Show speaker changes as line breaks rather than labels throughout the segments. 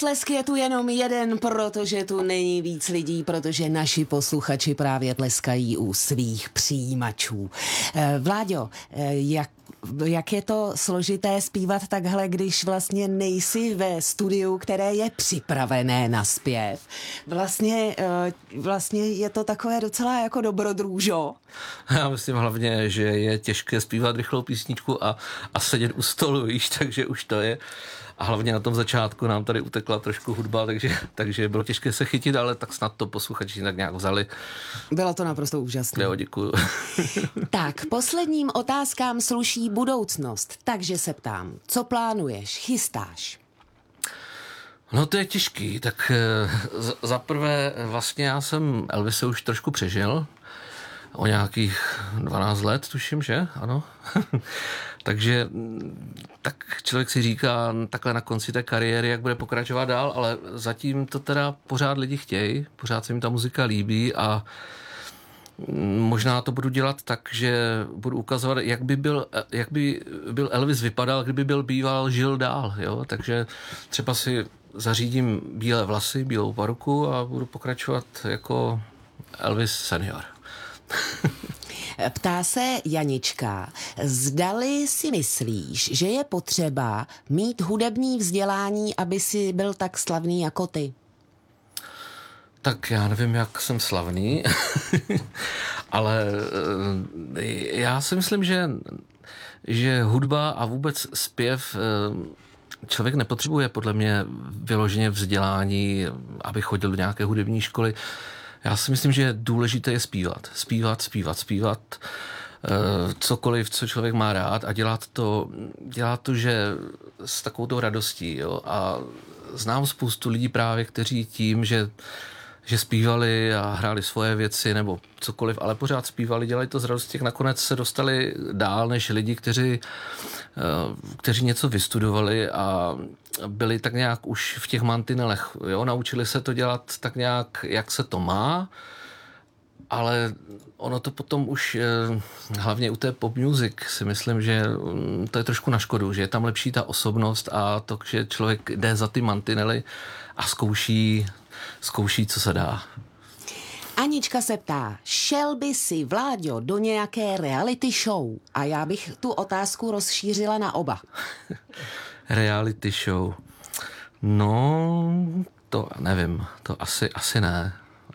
Potlesk je tu jenom jeden, protože tu není víc lidí, protože naši posluchači právě tleskají u svých přijímačů. Vláďo, jak je to složité zpívat takhle, když vlastně nejsi ve studiu, které je připravené na zpěv? Vlastně je to takové docela jako dobrodružo.
Já myslím hlavně, že je těžké zpívat rychlou písničku a sedět u stolu, víš, takže už to je. A hlavně na tom začátku nám tady utekla trošku hudba, takže bylo těžké se chytit, ale tak snad to posluchači tak nějak vzali.
Bylo to naprosto úžasné.
Jo, děkuju.
Tak, posledním otázkám sluší budoucnost, takže se ptám, co plánuješ, chystáš?
No to je těžký, tak za prvé vlastně já jsem Elvise už trošku přežil, o nějakých 12 let, tuším, že? Ano. Takže tak člověk si říká takhle na konci té kariéry, jak bude pokračovat dál, ale zatím to teda pořád lidi chtějí, pořád se jim ta muzika líbí a možná to budu dělat tak, že budu ukazovat, jak by byl Elvis vypadal, kdyby byl býval, žil dál, jo? Takže třeba si zařídím bílé vlasy, bílou paruku a budu pokračovat jako Elvis senior.
Ptá se Janička, zdali si myslíš, že je potřeba mít hudební vzdělání, aby si byl tak slavný jako ty?
Tak já nevím, jak jsem slavný, ale já si myslím, že hudba a vůbec zpěv člověk nepotřebuje podle mě vyloženě vzdělání, aby chodil do nějaké hudební školy. Já si myslím, že důležité je zpívat, cokoliv, co člověk má rád a dělat to, že s takovou radostí. Jo? A znám spoustu lidí právě, kteří tím, že zpívali a hráli svoje věci nebo cokoliv, ale pořád zpívali, dělali to z radostí, nakonec se dostali dál než lidi, kteří něco vystudovali a byli tak nějak už v těch mantinelech, jo? Naučili se to dělat tak nějak, jak se to má, ale ono to potom už, hlavně u té pop music si myslím, že to je trošku na škodu, že je tam lepší ta osobnost a to, že člověk jde za ty mantinely a zkouší, co se dá.
Anička se ptá, šel by si, Vláďo, do nějaké reality show? A já bych tu otázku rozšířila na oba.
Reality show. No, to nevím, to asi ne.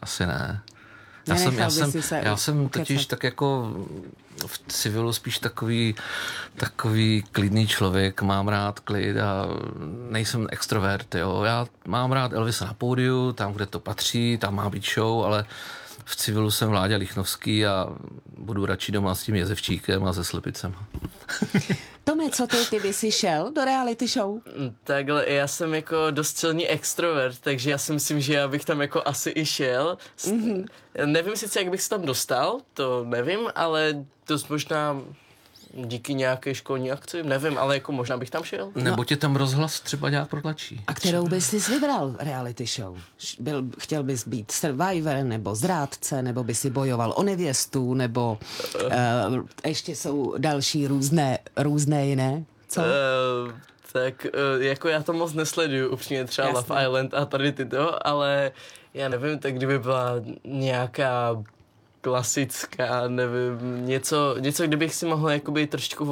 Já jsem totiž tak jako v civilu spíš takový klidný člověk, mám rád klid a nejsem extrovert, jo. Já mám rád Elvisa na pódiu, tam, kde to patří, tam má být show, ale v civilu jsem Vláďa Lichnovský a budu radši doma s tím Jezevčíkem a se Slepicem.
Tome, co ty by si šel do reality show?
Takhle, já jsem jako dost silný extrovert, takže já si myslím, že já bych tam jako asi i šel. Nevím sice, jak bych se tam dostal, to nevím, ale dost možná díky nějaké školní akci, nevím, ale jako možná bych tam šel.
Nebo tě tam rozhlas třeba nějak protlačí.
A kterou bys si vybral reality show? Chtěl bys být Survivor, nebo zrádce, nebo by si bojoval o nevěstu, nebo ještě jsou další různé jiné? Co?
Tak jako já to moc nesleduju, upřímně třeba Jasně. Love Island a tady tyto, ale já nevím, tak kdyby byla nějaká klasická, nevím, něco, kdybych si mohl jakoby trošičku